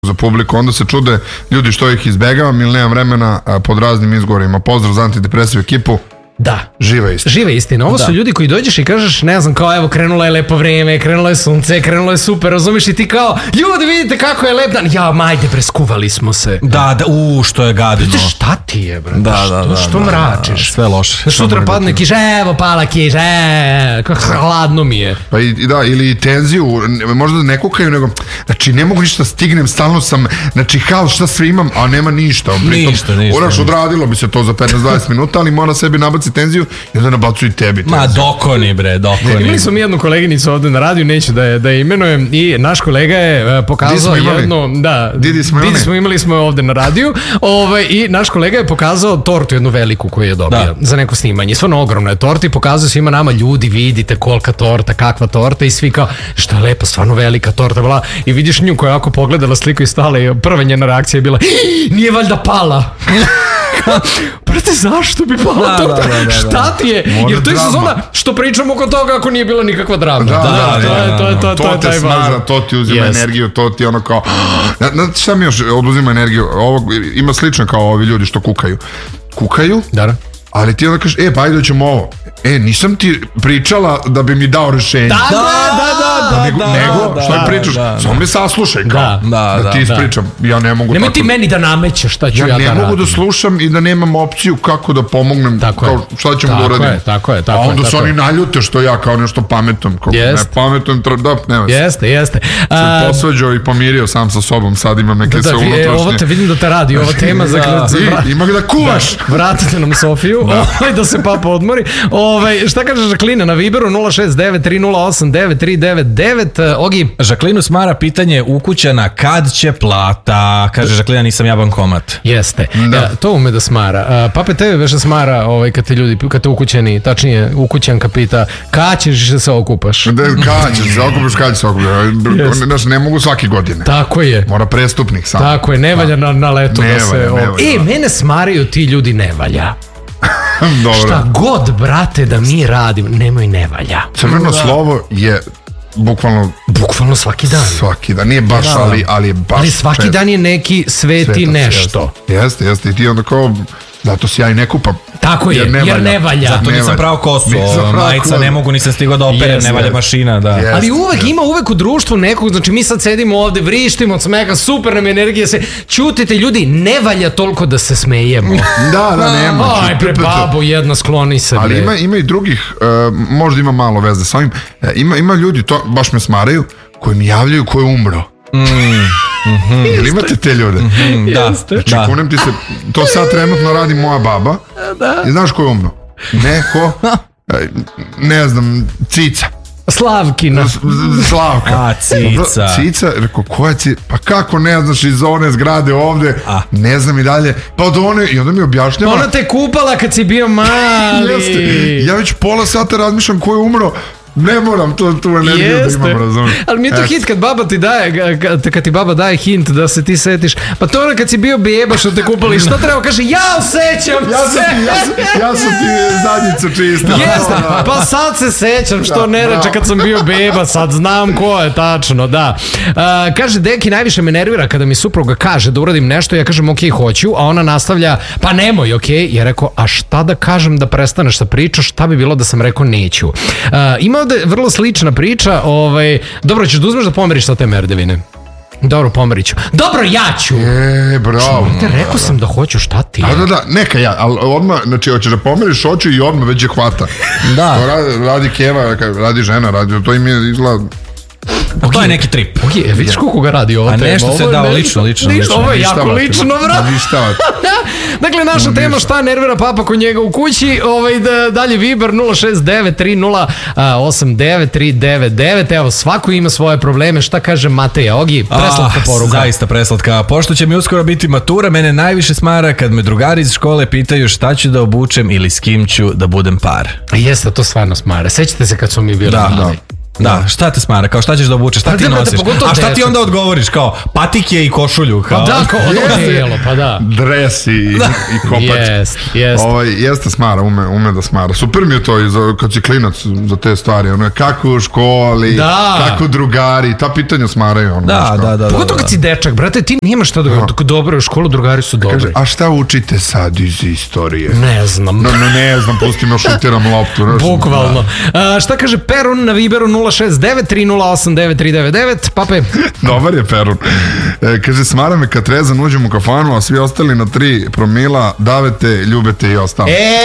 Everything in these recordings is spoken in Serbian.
za publiku, onda se čude ljudi što ih izbegavam ili nemam vremena pod raznim izgovorima. Pozdrav za antidepresiv ekipu. Da. Živa istina. Živa istina. Ovo su ljudi koji dođeš i kažeš, ne znam, kao evo, krenulo je lepo vreme, krenulo je sunce, krenulo je super, razumiš, i ti kao, ljudi vidite kako je lep dan. Ja, majde, preskuvali smo se. Da, što je gadino. Šta ti je, brate? Što mračiš? Sve loše. Sutra padne kiša, evo pala kiša, kako hladno mi je. Pa ili tenziju, možda ne kukaju, nego, znači ne mogu ništa stignem, stalno sam, znači šta sve imam, a nema ništa. Ništa. Oraš, odradilo bi se to za 15-20 minuta, ali mora sebi nabaciti tenziju i onda nabacu i tebi tenziju. Ma dokoni bre, dokoni. Imali smo mi jednu koleginicu ovde na radiju, neću da je imenujem, i naš kolega je pokazao jedno, Didi smo imali ovde na radiju, i naš kolega je pokazao tortu jednu veliku koju je dobio za neko snimanje. Stvarno ogromna je torta i pokazao svima nama, ljudi vidite kolika torta, kakva torta, i svi kao, što je lepa, stvarno velika torta, bla, i vidiš nju koja je ovako pogledala sliku i stala i prva njena reakcija je bila, nije valjda pala. Brate, zašto bi pala torta? Šta ti je? Jer to je sezona što pričamo oko toga ako nije bila nikakva drama. To te snaža, to ti uzima energiju, to ti ono kao... Znate šta mi još oduzima energiju? Ima slično kao ovi ljudi što kukaju, ali ti onda kažeš, pa ajde ćemo ovo. Nisam ti pričala da bi mi dao rešenje. Nego, šta mi pričaš? Samo me saslušaj, kao. Da ti ispričam. Ja ne mogu tako. Nemoj ti meni da namećeš šta ću ja da radim. Ja ne mogu da slušam i da nemam opciju kako da pomognem, kao šta ćemo da uradim. Tako je. A onda se oni naljute što ja kao nešto pametom. Ne pametom, nema se. Jeste. Sam posveđao i pomirio sam sa sobom, sad imam neke sve unutrašnje. Ovo te vidim da te radi, ova tema za... Ima ga da kuvaš. Vratite nam Sofiju, da se papa odmori. Šta kaže Žaklina na Viberu 069-308-9399? Ogi? Žaklinu smara pitanje ukućana, kad će plata? Kaže Žaklina, nisam ja bankomat. Jeste, to ume da smara. Pape, tebe veša smara kad te ukućani, tačnije ukućanka pita, kad ćeš da se okupaš? Kad ćeš se okupaš, kad ćeš se okupaš? Ne mogu svaki godine. Tako je. Mora prestupnik sam. Tako je, ne valja na letu da se... Mene smaraju ti ljudi, ne valja. Šta god, brate, da mi radimo, nemoj ne valja. Crveno slovo je bukvalno svaki dan. Svaki dan, nije baš, ali je baš. Ali svaki dan je neki sveti nešto. Jeste, i ti onda kao, zato se ja i ne kupam. Tako je, jer ne valja. Zato nisam pravo kosu, majica ne mogu, nisam stigao da operem, ne valja mašina, da. Ali ima uvek u društvu nekog, znači mi sad sedimo ovde, vrištimo od smeka, super nam energija se, čutite ljudi, ne valja toliko da se smejemo. Da, nema. Aj pre babo, jedna skloni se. Ali ima i drugih, možda ima malo veze sa ovim, ima ljudi, to baš me smaraju, koji mi javljaju ko je umro. Jel imate te ljude? Da. Znači, kunem ti se, to sad trenutno radi moja baba. I znaš ko je umro? Neko, ne znam, Cica. Slavkina. Slavka. Cica. Cica, rekao, ko je Cica? Pa kako ne znaš iz one zgrade ovde? Ne znam i dalje. Pa od one, i onda mi objašnjava. Ona te kupala kad si bio mali. Ja već pola sata razmišljam ko je umro. Ne moram tu energiju da imam, razumiješ. Ali mi je to hit kad baba ti daje, kad ti baba daje hint da se ti setiš. Pa to ono kad si bio beba što te kupali, što treba kaže, ja sećam se. Ja sam ti zadnjicu čistila. Jeste, pa sad se sećam što ne reče kad sam bio beba, sad znam ko je tačno, da. Kaže, deki, najviše me nervira kada mi supruga kaže da uradim nešto, ja kažem ok, hoću, a ona nastavlja, pa nemoj, ok. Ja rekao, a šta da kažem da prestaneš sa pričom, šta bi bilo da sam rekao neću. Ima ovde vrlo slična priča, dobro, ćeš da uzmeš da pomeriš sa te merdevine? Dobro, pomerit ću. Dobro, ja ću! Bravo. Rekao sam da hoću, šta ti? Da, neka ja, ali odmah, znači, hoćeš da pomeriš, hoću i odmah već je hvata. Da. To radi keva, radi žena, to im je izgleda... To je neki trip. Vidiš koliko ga radi ova tema? A nešto se dao lično. Ovo je jako lično, brate. Dakle, naša tema, šta nervira papa kod njega u kući. Dalje Viber 069-308-9399. Evo, svako ima svoje probleme. Šta kaže Mateja? Ogi, preslatka poruka. Zaista preslatka. Pošto će mi uskoro biti matura, mene najviše smara kad me drugari iz škole pitaju šta ću da obučem ili s kim ću da budem par. Jeste, to stvarno smara. Sećate se kad su mi bili mali? Da, šta te smara, kao šta ćeš da obučeš, šta ti nosiš? A šta ti onda odgovoriš, kao patike i košulju? Pa da, kao odijelo, pa da. Dres i kopač. Jeste smara, ume da smara. Super mi je to kad si klinac za te stvari, kako u školi, kako drugari, ta pitanja smaraju. Da. Pogotovo kad si dečak, brate, ti nemaš šta da dobro u školu, drugari su dobri. A šta učite sad iz istorije? Ne znam. Ne znam, pusti me šutiram loptu. Bukvalno. Šta kaže Perun na Viberu 069-308-9399? Pape? Dobar je Perun. Kaže, smara me kad trezan uđem u kafanu, a svi ostali na 3 promila davete, ljubete i ostalo.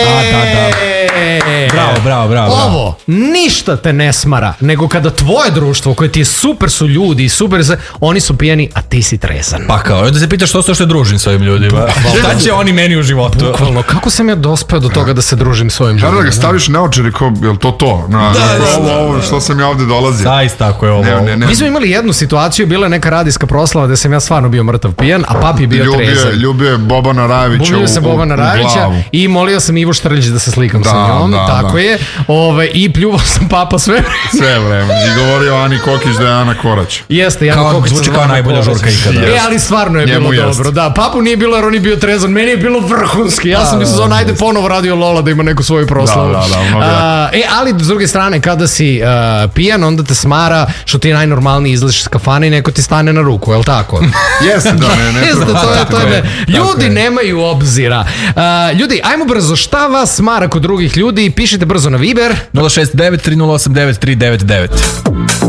Bravo. Ovo, ništa te ne smara, nego kada tvoje društvo, koje ti je super su ljudi i super, oni su pijeni, a ti si trezan. Pa kao, da se pitaš što se družim s ovim ljudima. Šta će oni meni u životu? Bukvalno, kako sam ja dospeo do toga da se družim s ovim ljudima? Žara da ga staviš naočari, je li to? Ovo što sam ja ovde dolazio. Zaista, ako je ovo. Mi smo imali jednu situaciju, bila je neka radijska proslava gde sam ja stvarno bio mrtav pijan, a papi je bio trezan. Ljubio je Bobana Rajevića u glavu. I molio sam Ivu Štrljić da se slikam sa njom, tako je. I pljuvao sam papa sve vreme. I govorio Ani Kokić da je Ana Korać. Jeste, Ana Kokić zvuči kao najbolja žurka ikada. Ali stvarno je bilo dobro. Da, papu nije bilo jer on je bio trezan, meni je bilo vrhunski. Ja sam mislio, ajde ponovo radio Lola da ima neku svoju proslavu. Ali s druge strane, kada si pijan, onda te smara što ti je najnormalniji izlaziš iz kafane i neko ti stane na ruku, je li tako? Jeste, ljudi nemaju obzira. Ljudi, ajmo brzo, šta vas smara kod drugih ljudi? Pišite brzo na Viber 069 308 9399.